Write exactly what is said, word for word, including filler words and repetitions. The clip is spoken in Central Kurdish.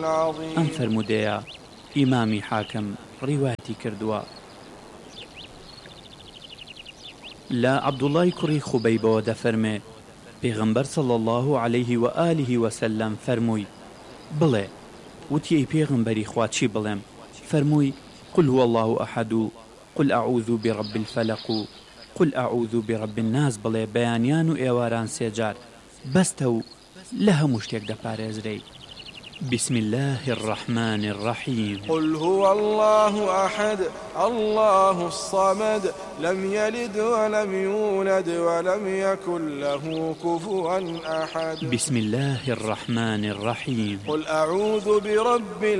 العظيم. ئەم فەرمودەیە ئیمامی حاکم ڕیواتی کردووە. لا عەبدوڵای کوڕی خوبەیبەوە دەفەرمێ پێغەمبەر صلی الله عليه و آله وسلم فەرمووی بڵێ وتی ئەی پێغەمبەری خوا چی بڵێم؟ فەرمووی قل هو الله ئەحەد و قل أعوذ برب الفلق و قل أعوذ برب الناس بڵێ بەیانیان و ئێواران سێجار بەستە و لە هەموو شتێک دەپارێزرەی. بسم الله الرحمن الرحيم قل هو الله أحد الله الصمد لم يلد ولم يولد ولم يكن له كفوا أحد. بسم الله الرحمن الرحيم قل أعوذ برب